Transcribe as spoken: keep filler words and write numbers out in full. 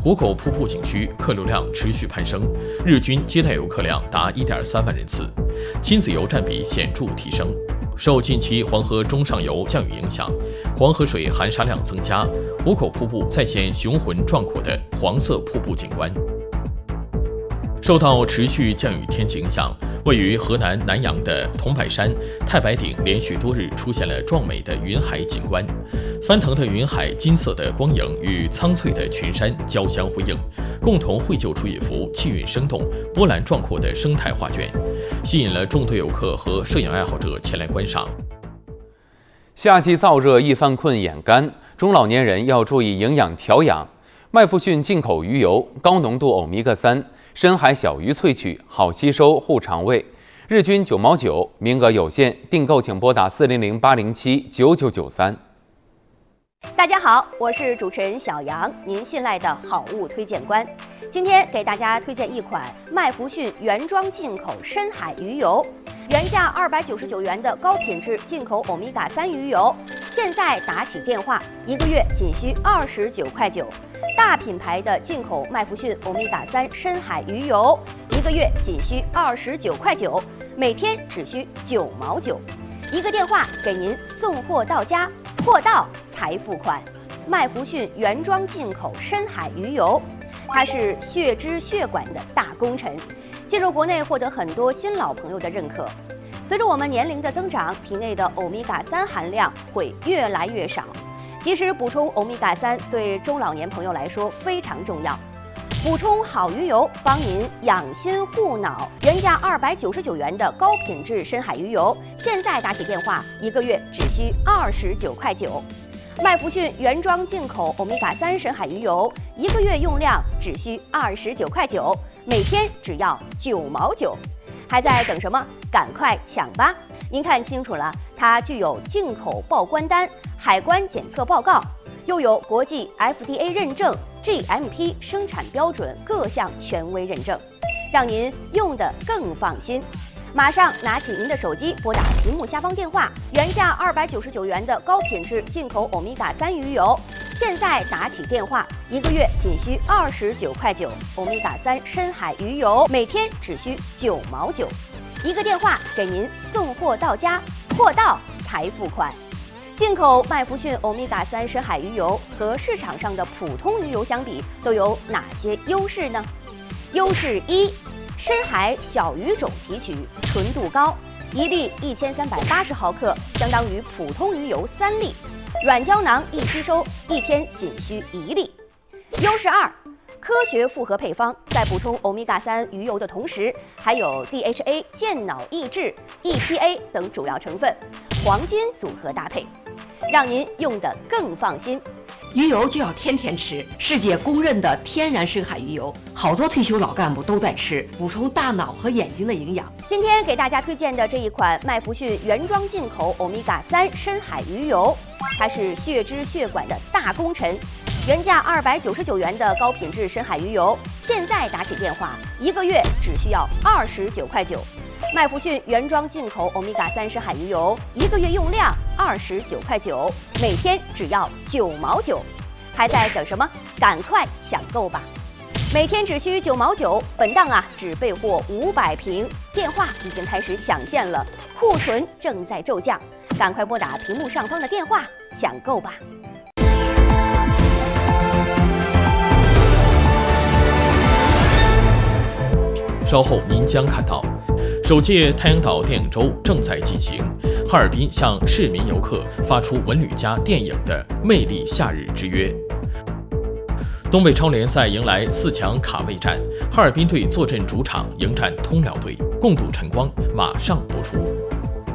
壶口瀑布景区客流量持续攀升，日均接待游客量达 一点三万人次，亲子游占比显著提升。受近期黄河中上游降雨影响，黄河水含沙量增加，壶口瀑布再现雄浑壮阔的黄色瀑布景观。受到持续降雨天气影响，位于河南南阳的桐柏山、太白顶连续多日出现了壮美的云海景观。翻腾的云海金色的光影与苍翠的群山交相辉映，共同绘就出一幅气韵生动、波澜壮阔的生态画卷，吸引了众多游客和摄影爱好者前来观赏。 夏季燥热易犯困眼干，中老年人要注意营养调养。麦麸逊进口鱼油，高浓度欧米伽三。深海小鱼萃取，好吸收，护肠胃。日均九毛九，名额有限，订购请拨打四零零八零七九九九三。 大家好，我是主持人小杨，您信赖的好物推荐官。今天给大家推荐一款麦麸逊原装进口深海鱼油，原价二百九十九元的高品质进口欧米伽三鱼油，现在打起电话，一个月仅需二十九块九。大品牌的进口麦麸逊欧米伽三深海鱼油，一个月仅需二十九块九，每天只需九毛九。一个电话给您送货到家，货到才付款。麦麸逊原装进口深海鱼油，它是血脂血管的大功臣，进入国内获得很多新老朋友的认可。随着我们年龄的增长，体内的欧米伽三含量会越来越少。及时补充欧米伽三对中老年朋友来说非常重要。补充好鱼油，帮您养心护脑。原价二百九十九元的高品质深海鱼油，现在打起电话，一个月只需二十九块九。麦麸逊原装进口欧米伽三深海鱼油，一个月用量只需二十九块九，每天只要九毛九。还在等什么？赶快抢吧！您看清楚了，它具有进口报关单、海关检测报告，又有国际 F D A 认证、G M P 生产标准各项权威认证，让您用得更放心。马上拿起您的手机，拨打屏幕下方电话，原价二百九十九元的高品质进口欧米伽三鱼油，现在打起电话，一个月仅需二十九块九。欧米伽三深海鱼油每天只需九毛九，一个电话给您送货到家，货到才付款。进口麦麸逊欧米伽三深海鱼油和市场上的普通鱼油相比，都有哪些优势呢？优势一。深海小鱼种提取，纯度高，一粒一千三百八十毫克，相当于普通鱼油三粒。软胶囊易吸收，一天仅需一粒。优势二，科学复合配方，在补充欧米伽三鱼油的同时，还有 D H A 健脑益智、E P A 等主要成分，黄金组合搭配，让您用得更放心。 鱼油就要天天吃，世界公认的天然深海鱼油，好多退休老干部都在吃，补充大脑和眼睛的营养。 今天给大家推荐的这一款麦麸逊原装进口欧米伽三深海鱼油，它是血脂血管的大功臣。原价二百九十九元的高品质深海鱼油，现在打起电话，一个月只需要二十九块九。麦麸逊原装进口欧米伽三深海鱼油，一个月用量二十九块九，每天只要九毛九。还在等什么？赶快抢购吧！每天只需九毛九，本档啊只备货五百瓶，电话已经开始抢线了，库存正在骤降，赶快拨打屏幕上方的电话抢购吧！ 稍后您将看到，首届太阳岛电影周正在进行，哈尔滨向市民游客发出文旅家电影的魅力夏日之约。东北超联赛迎来四强卡位战，哈尔滨队坐镇主场迎战通辽队，共度晨光，马上播出。